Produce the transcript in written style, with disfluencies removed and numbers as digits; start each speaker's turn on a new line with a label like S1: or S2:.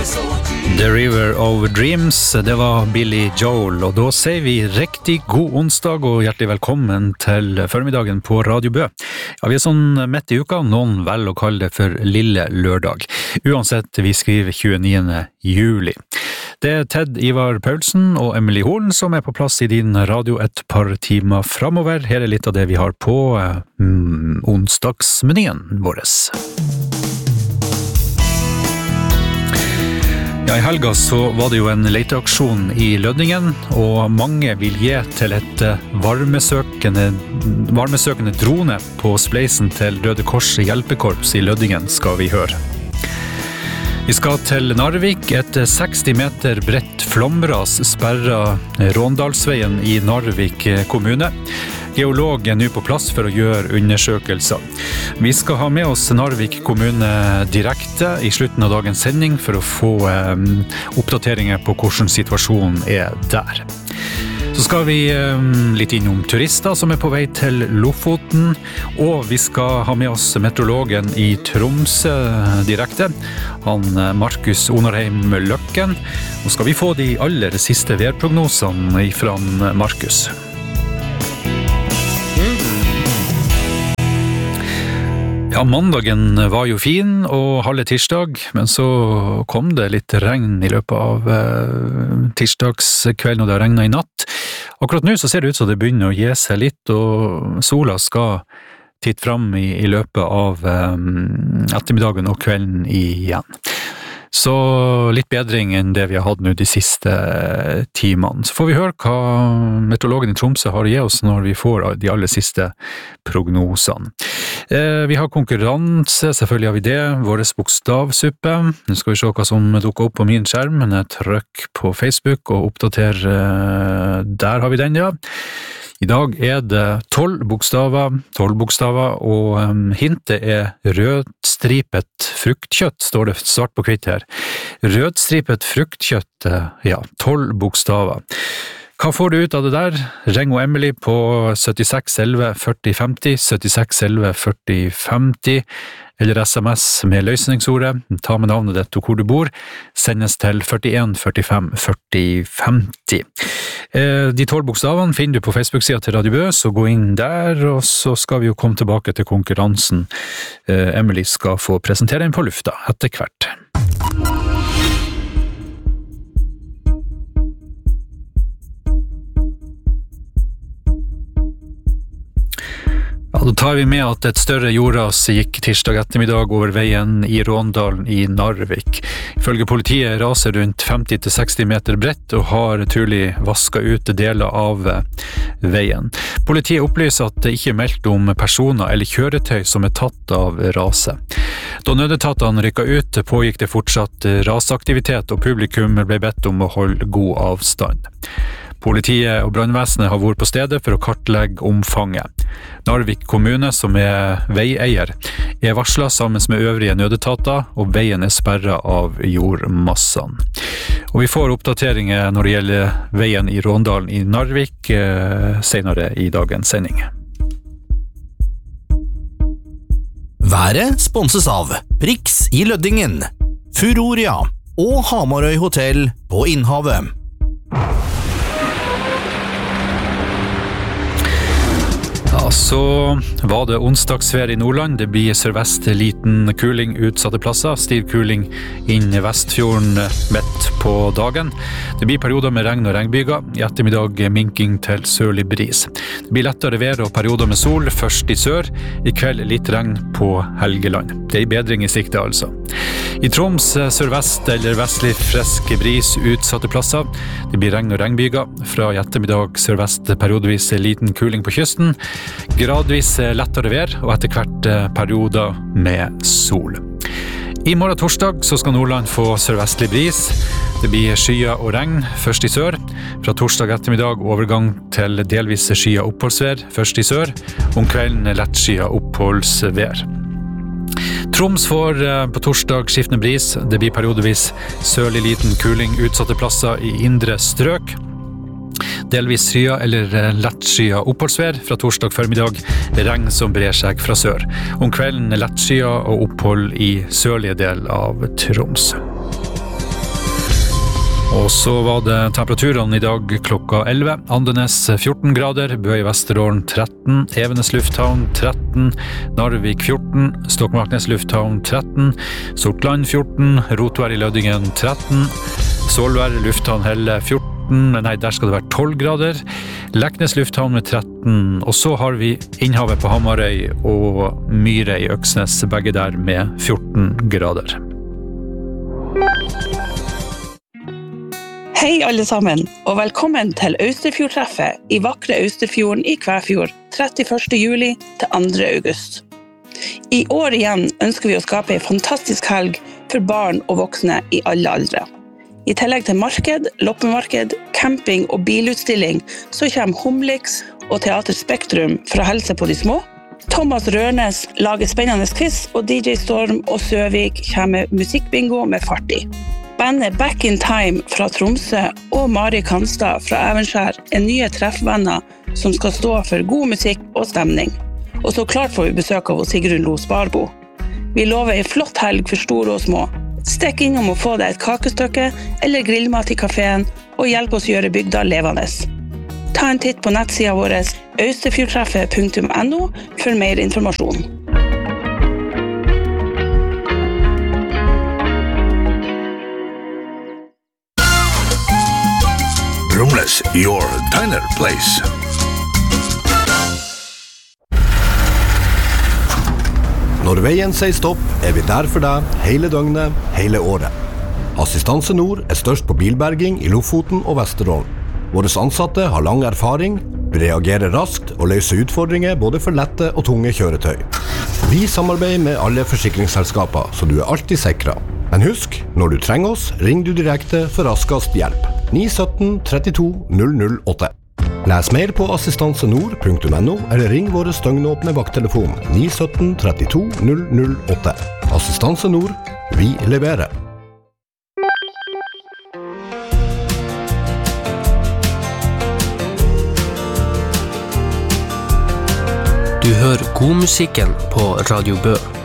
S1: The River of Dreams, det var Billy Joel, og da sier vi riktig god onsdag og hjertelig velkommen til formiddagen på Radio Bø. Ja, vi sånn midt i uka, noen vel å kalle det for lille lørdag. Uansett, vi skriver 29. juli. Det Ted Ivar Paulsen og Emily Horn som på plass i din radio et par timer fremover. Her litt av det vi har på onsdagsmenyen vår. Ja, i helga så var det jo en leteaksjon i Lødingen, og mange vil gi til et varmesøkende drone på spleisen til Røde Kors hjelpekorps i Lødingen, skal vi høre. Vi skal til Narvik. Et 60 meter bredt flomras sperrer Råndalsveien i Narvik kommune. Geolog nå på plass for å gjøre undersøkelser. Vi skal ha med oss Narvik kommune direkte i slutten av dagens sending for å få oppdateringer på hvordan situasjonen der. Så skal vi litt innom turister som på vei til Lofoten, og vi skal ha med oss meteorologen i Tromsø direkte, han Markus Onarheim Løkken. Nå skal vi få de aller siste værprognosene fra Markus. Ja, mandagen var jo fin og halve tirsdag, men så kom det litt regn i løpet av tirsdagskvelden, og det har regnet i natt. Akkurat nå så ser det ut som det begynner å gi seg litt, og sola skal titte fram i løpet av ettermiddagen og kvelden igjen. Så litt bedring enn det vi har hatt nå de siste timene. Så får vi høre hva meteorologen i Tromsø har å gi oss når vi får de aller siste prognosene. Vi har konkurranse, selvfølgelig har vi det, våres bokstavsuppe. Nå skal vi se hva som dukker opp på min skjerm, men jeg trykker på Facebook og oppdaterer. Der har vi den, ja. I dag det 12 bokstaver, og hintet rødstripet fruktkjøtt, står det svart på hvitt her. Rødstripet fruktkjøtt, ja, 12 bokstaver. Hva får du ut av det der? Ring og Emily på 76 11 40 50, 76 11 40 50, eller SMS med løsningsordet. Ta med navnet ditt og hvor du bor. Sendes til 41 45 40 50. De 12 bokstavene finner du på Facebook-siden til Radio Bø, så gå inn der, og så skal vi jo komme tilbake til konkurransen. Emily skal få presentere den på lufta etter hvert. Ja, da tar vi med at et større jordras gikk tirsdag ettermiddag over veien i Råndalen i Narvik. Ifølge politiet raser rundt 50-60 meter bredt og har trolig vasket ut deler av veien. Politiet opplyser at det ikke meldt om personer eller kjøretøy som tatt av raset. Da nødetatene rykket ut, pågikk det fortsatt rasaktivitet, og publikum ble bedt om å holde god avstand. Politiet og brannvesenet har vært på stedet for å kartlegge omfanget. Narvik kommune, som veieier, varslet sammen med øvrige nødetater, og veien sperret av jordmassene. Og vi får oppdateringer når det gjelder veien i Råndalen i Narvik senere i dagens sending.
S2: Været sponses av Prix i Lødingen, Furoria og Hamarøy Hotel på Innhavet.
S1: Ja, så var det onsdagsvær i Nordland. Det blir sørvest liten kuling utsatte plasser, stiv kuling inn i Vestfjorden midt på dagen. Det blir perioder med regn og regnbyger, i ettermiddag minking til sørlig bris. Det blir lettere vær og perioder med sol, først i sør, i kveld litt regn på Helgeland. Det bedring i sikte altså. I Troms sørvest eller vestlig frisk bris utsatte plasser. Det blir regn og regnbyger, fra i ettermiddag sørvest periodevis liten kuling på kysten, gradvis lettere vær og etter hvert perioder med sol. I morgen torsdag så skal Nordland få sørvestlig bris. Det blir skyer og regn, først i sør. Fra torsdag ettermiddag overgang til delvis skyer oppholdsvær, først i sør. Om kvelden lett skyer oppholdsvær. Troms får på torsdag skiftende bris. Det blir periodevis sørlig liten kuling utsatte plasser i indre strøk. Delvis skyer eller lett skyer oppholdsvær. Fra torsdag formiddag regn som brer seg fra sør. Om kvelden lett skyer og opphold i sørlige del av Troms. Og så var det temperaturene I dag klokka 11. Andenes 14 grader, Bø I Vesterålen 13, Evenes lufthavn 13, Narvik 14, Stokmarknes lufthavn 13, Sortland 14, Rotvær I Lødingen 13, Solvær lufthavn Helle 14, nei, der skal det være 12 grader, Leknes lufthavn med 13, og så har vi Innhavet på Hamarøy og Myre I Øksnes, begge der med 14 grader.
S3: Hei alle sammen, og velkommen til Austerfjordtreffet I vakre Austerfjorden I Kvæfjord 31. juli til 2. august. I år igjen ønsker vi å skape en fantastisk helg for barn og voksne I alle aldre. I tillegg til marked, loppemarked, camping og bilutstilling så kommer Humlix og Teater Spektrum for å helse på de små. Thomas Rørnes lager spennende quiz, og DJ Storm og Søvik kommer med musikkbingo med fart I. Bandet Back in Time fra Tromsø og Mari Kanstad fra Evenskjær nye treffvenner som skal stå for god musikk og stemning. Og så klart får vi besøk av Sigrun Lo Sparbo. Vi lover en flott helg for store og små. Stikk innom og få deg et kakestykke eller grillmat I kaféen og hjelp oss gjøre bygda levende. Ta en titt på nettsida vår austerfjordtreffet.no for mer informasjon.
S4: Rumles, your diner place.
S5: Når veien sier stopp, vi der for deg hele døgnet, hele året. Assistanse Nord størst på bilberging I Lofoten og Vesterålen. Våre ansatte har lang erfaring, reagerer raskt og løser utfordringer både for lette og tunge kjøretøy. Vi samarbeider med alle forsikringsselskaper, så du alltid sikret. Men husk, når du trenger oss, ring du direkte for raskest hjelp. 917 32 008. Les mer på assistansenord.no eller ring våre støgnåpne vakttelefon 917 32 008. Assistanse Nord, vi leverer.
S6: Du hører godmusikken på Radio Bø.